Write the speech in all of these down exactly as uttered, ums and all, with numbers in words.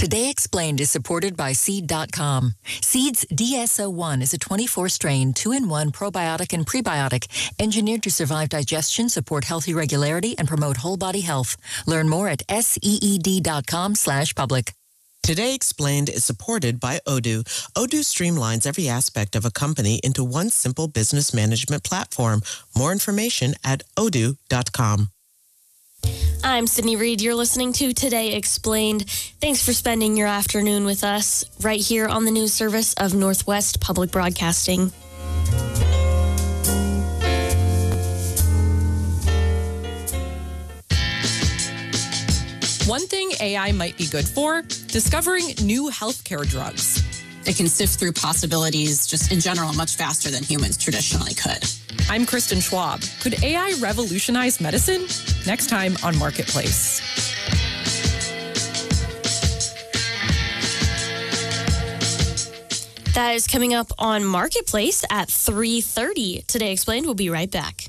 Today Explained is supported by Seed dot com. Seed's D S O one is a twenty-four strain, two in one probiotic and prebiotic, engineered to survive digestion, support healthy regularity, and promote whole body health. Learn more at seed dot com slash public. Today Explained is supported by Odoo. Odoo streamlines every aspect of a company into one simple business management platform. More information at odoo dot com. I'm Sydney Reed. You're listening to Today Explained. Thanks for spending your afternoon with us right here on the news service of Northwest Public Broadcasting. One thing A I might be good for, discovering new healthcare drugs. It can sift through possibilities just in general much faster than humans traditionally could. I'm Kristen Schwab. Could A I revolutionize medicine? Next time on Marketplace. That is coming up on Marketplace at three thirty. Today Explained. We'll be right back.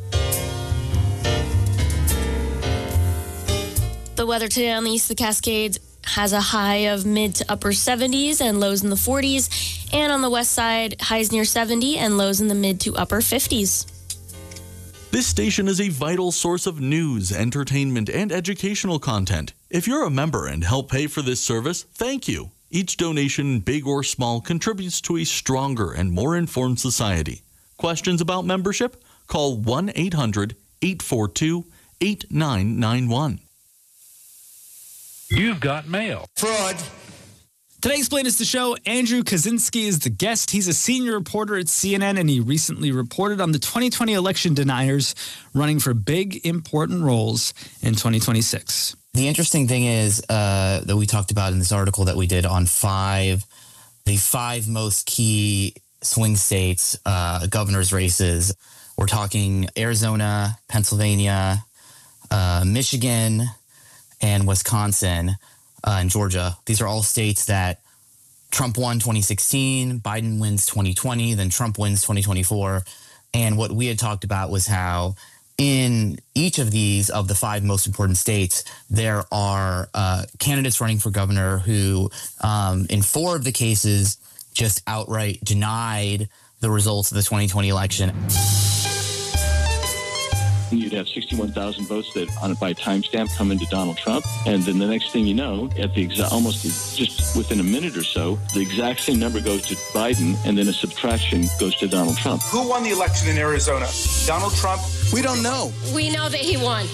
The weather today on the east of the Cascades has a high of mid to upper seventies and lows in the forties. And on the west side, highs near seventy and lows in the mid to upper fifties. This station is a vital source of news, entertainment, and educational content. If you're a member and help pay for this service, thank you. Each donation, big or small, contributes to a stronger and more informed society. Questions about membership? Call one eight hundred, eight four two, eight nine nine one. You've got mail. Fraud. Today Explained is the show. Andrew Kaczynski is the guest. He's a senior reporter at C N N, and he recently reported on the twenty twenty election deniers running for big, important roles in twenty twenty-six. The interesting thing is uh, that we talked about in this article that we did on five, the five most key swing states, uh, governor's races. We're talking Arizona, Pennsylvania, uh, Michigan, and Wisconsin, uh, and Georgia. These are all states that Trump won twenty sixteen, Biden wins twenty twenty, then Trump wins twenty twenty-four. And what we had talked about was how in each of these, of the five most important states, there are uh, candidates running for governor who, um, in four of the cases, just outright denied the results of the twenty twenty election. You'd have sixty-one thousand votes that, on by timestamp, come into Donald Trump, and then the next thing you know, at the exa- almost just within a minute or so, the exact same number goes to Biden, and then a subtraction goes to Donald Trump. Who won the election in Arizona? Donald Trump? We don't know. We know that he won.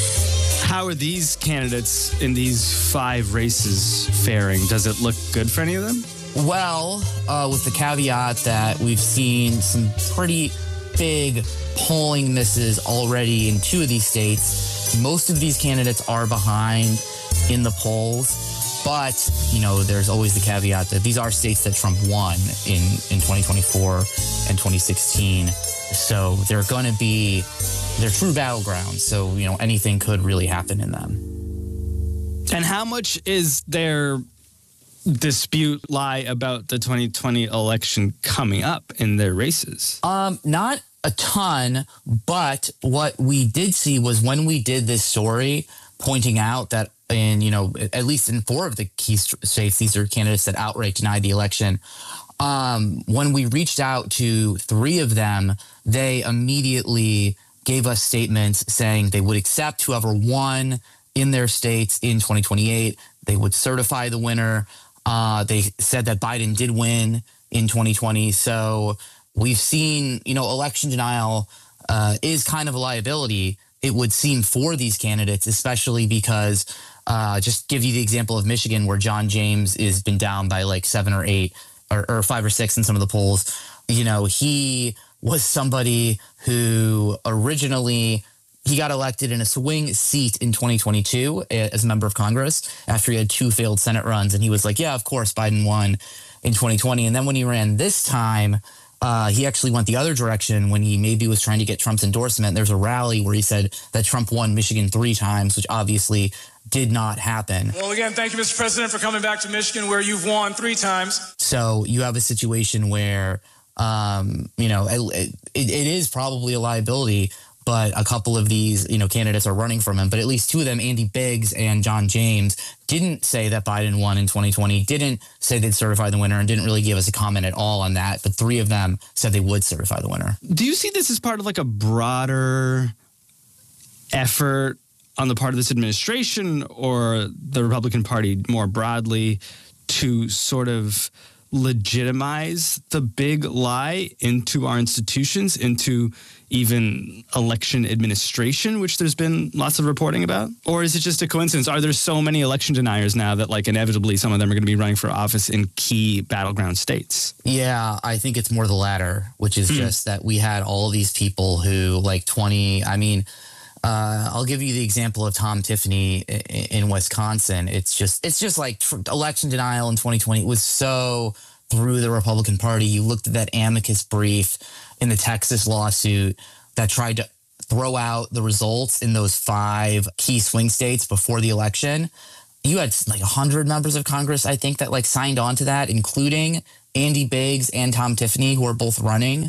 How are these candidates in these five races faring? Does it look good for any of them? Well, uh, with the caveat that we've seen some pretty big polling misses already in two of these states. Most of these candidates are behind in the polls, but, you know, there's always the caveat that these are states that Trump won in, in twenty twenty-four and twenty sixteen. So they're going to be, they're true battlegrounds. So, you know, anything could really happen in them. And how much is their dispute lie about the twenty twenty election coming up in their races? Um, not a ton, but what we did see was when we did this story pointing out that in, you know, at least in four of the key states, these are candidates that outright denied the election. Um, when we reached out to three of them, they immediately gave us statements saying they would accept whoever won in their states in twenty twenty-eight. They would certify the winner. Uh, they said that Biden did win in twenty twenty. So we've seen, you know, election denial uh, is kind of a liability, it would seem, for these candidates, especially because uh, just give you the example of Michigan, where John James has been down by like seven or eight or, or five or six in some of the polls. You know, he was somebody who originally he got elected in a swing seat in twenty twenty-two as a member of Congress after he had two failed Senate runs. And he was like, yeah, of course, Biden won in twenty twenty. And then when he ran this time, uh, he actually went the other direction when he maybe was trying to get Trump's endorsement. There's a rally where he said that Trump won Michigan three times, which obviously did not happen. Well, again, thank you, Mister President, for coming back to Michigan, where you've won three times. So you have a situation where, um, you know, it, it, it is probably a liability, but a couple of these, you know, candidates are running from him. But at least two of them, Andy Biggs and John James, didn't say that Biden won in twenty twenty, didn't say they'd certify the winner, and didn't really give us a comment at all on that. But three of them said they would certify the winner. Do you see this as part of like a broader effort on the part of this administration or the Republican Party more broadly to sort of legitimize the big lie into our institutions, into even election administration, which there's been lots of reporting about? Or is it just a coincidence? Are there so many election deniers now that like inevitably some of them are going to be running for office in key battleground states? Yeah, I think it's more the latter, which is Hmm. just that we had all of these people who like twenty, I mean, Uh, I'll give you the example of Tom Tiffany in, in Wisconsin. It's just, it's just like tr- election denial in twenty twenty. It was so through the Republican Party. You looked at that amicus brief in the Texas lawsuit that tried to throw out the results in those five key swing states before the election. You had like a hundred members of Congress, I think, that like signed on to that, including Andy Biggs and Tom Tiffany, who are both running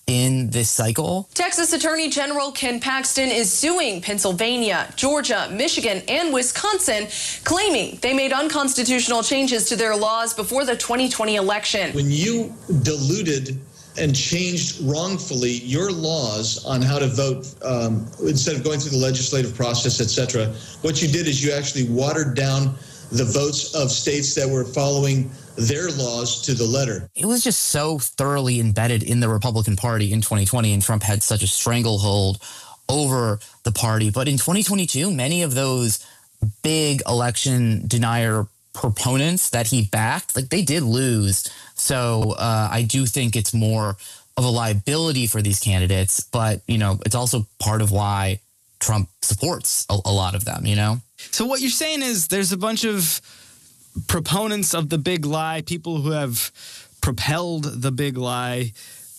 in this cycle. Texas Attorney General Ken Paxton is suing Pennsylvania, Georgia, Michigan, and Wisconsin, claiming they made unconstitutional changes to their laws before the twenty twenty election. When you diluted and changed wrongfully your laws on how to vote, um, instead of going through the legislative process, et cetera, what you did is you actually watered down the votes of states that were following their laws to the letter. It was just so thoroughly embedded in the Republican Party in twenty twenty, and Trump had such a stranglehold over the party. But in twenty twenty-two, many of those big election denier proponents that he backed, like they did lose. So uh, I do think it's more of a liability for these candidates, but you know, it's also part of why Trump supports a, a lot of them, you know? So what you're saying is there's a bunch of proponents of the big lie, people who have propelled the big lie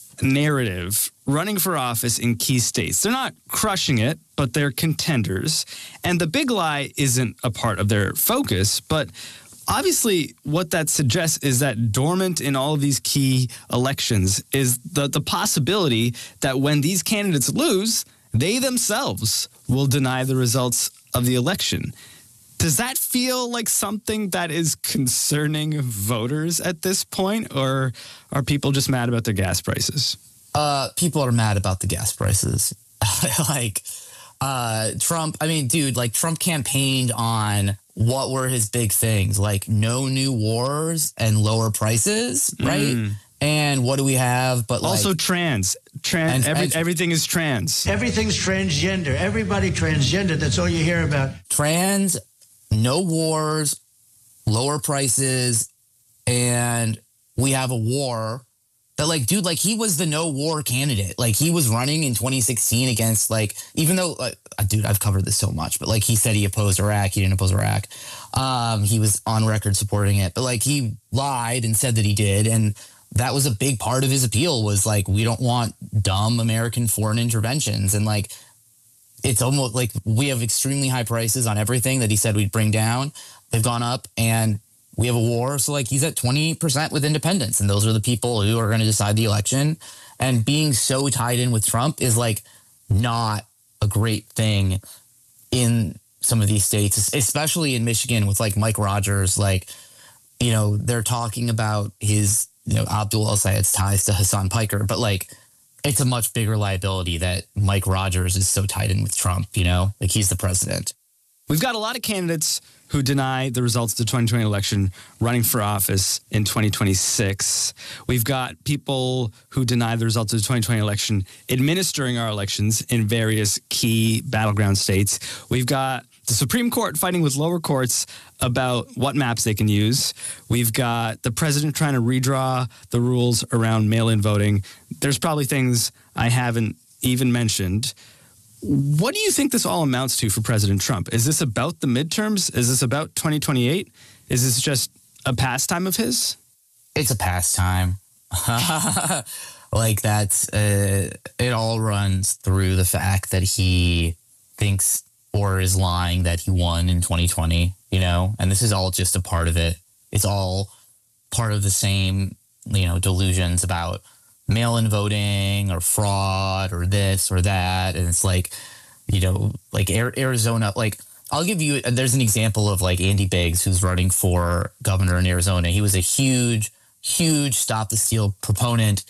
narrative running for office in key states. They're not crushing it, but they're contenders. And the big lie isn't a part of their focus, but obviously what that suggests is that dormant in all of these key elections is the, the possibility that when these candidates lose, they themselves will deny the results of the election. Does that feel like something that is concerning voters at this point, or are people just mad about their gas prices? Uh, people are mad about the gas prices. like uh, Trump, I mean, dude, like Trump campaigned on what were his big things, like no new wars and lower prices, right? Mm. And what do we have? But like, also trans, trans, and, every, and, everything is trans. Everything's transgender. Everybody transgender. That's all you hear about. Trans, no wars, lower prices, and we have a war that like, dude, like he was the no war candidate. Like he was running in twenty sixteen against like, even though, like, dude, I've covered this so much, but like he said he opposed Iraq. He didn't oppose Iraq. Um, he was on record supporting it, but like he lied and said that he did. And that was a big part of his appeal, was like, we don't want dumb American foreign interventions. And like, it's almost like we have extremely high prices on everything that he said we'd bring down. They've gone up, and we have a war. So like he's at twenty percent with independents, and those are the people who are going to decide the election. And being so tied in with Trump is like not a great thing in some of these states, especially in Michigan with like Mike Rogers. Like, you know, they're talking about his, you know, Abdul El-Sayed's ties to Hassan Piker, but like it's a much bigger liability that Mike Rogers is so tied in with Trump, you know, like he's the president. We've got a lot of candidates who deny the results of the twenty twenty election running for office in twenty twenty-six. We've got people who deny the results of the twenty twenty election administering our elections in various key battleground states. We've got the Supreme Court fighting with lower courts about what maps they can use. We've got the president trying to redraw the rules around mail-in voting. There's probably things I haven't even mentioned. What do you think this all amounts to for President Trump? Is this about the midterms? Is this about twenty twenty-eight? Is this just a pastime of his? It's a pastime. Like that's, uh, it all runs through the fact that he thinks or is lying that he won in twenty twenty, you know, and this is all just a part of it. It's all part of the same, you know, delusions about mail-in voting or fraud or this or that. And it's like, you know, like Arizona, like I'll give you, there's an example of like Andy Biggs, who's running for governor in Arizona. He was a huge, huge Stop the Steal proponent.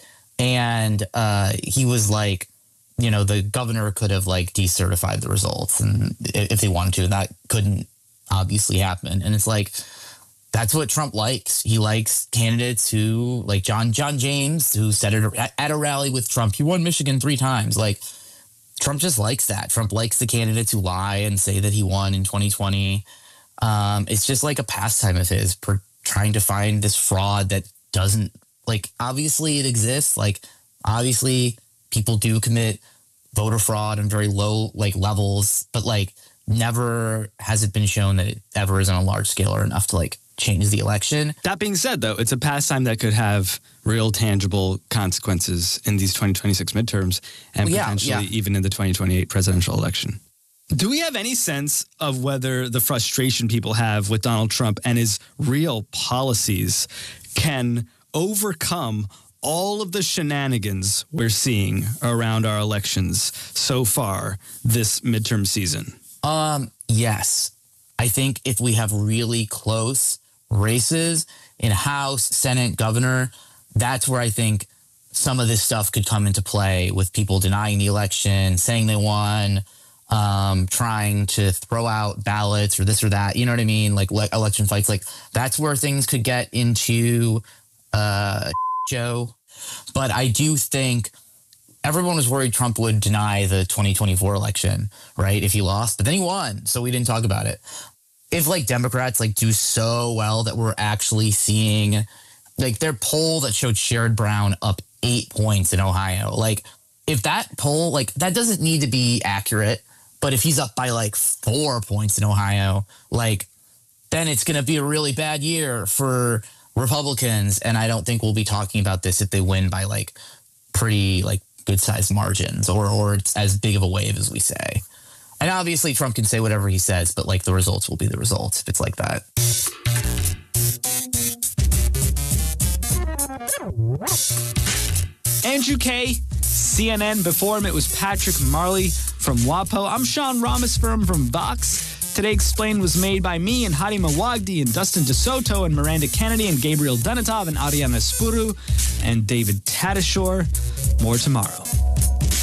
And uh, he was like, you know, the governor could have like decertified the results and if they wanted to, that couldn't obviously happen. And it's like, that's what Trump likes. He likes candidates who, like John John James, who said it at a rally with Trump, he won Michigan three times. Like, Trump just likes that. Trump likes the candidates who lie and say that he won in twenty twenty. Um, it's just like a pastime of his, per trying to find this fraud that doesn't, like, obviously it exists. Like, obviously people do commit voter fraud on very low, like, levels, but, like, never has it been shown that it ever is on a large scale or enough to, like, change the election. That being said, though, it's a pastime that could have real tangible consequences in these twenty twenty-six midterms and well, yeah, potentially yeah. even in the twenty twenty-eight presidential election. Do we have any sense of whether the frustration people have with Donald Trump and his real policies can overcome all of the shenanigans we're seeing around our elections so far this midterm season? Um, yes. I think if we have really close races in House, Senate, governor, that's where I think some of this stuff could come into play with people denying the election, saying they won, um, trying to throw out ballots or this or that. You know what I mean? Like le- election fights. Like that's where things could get into uh, Joe. But I do think everyone was worried Trump would deny the twenty twenty-four election, right? If he lost, but then he won. So we didn't talk about it. If like Democrats like do so well that we're actually seeing like their poll that showed Sherrod Brown up eight points in Ohio, like if that poll, like that doesn't need to be accurate, but if he's up by like four points in Ohio, like then it's going to be a really bad year for Republicans. And I don't think we'll be talking about this if they win by like pretty like good sized margins or, or it's as big of a wave as we say. And obviously Trump can say whatever he says, but like the results will be the results if it's like that. Andrew K, C N N. Before him, it was Patrick Marley from WAPO. I'm Sean Rameswaram from Vox. Today Explained was made by me and Hadi Mawagdi and Dustin DeSoto and Miranda Kennedy and Gabriel Dunatov and Ariana Spuru and David Tadashore. More tomorrow.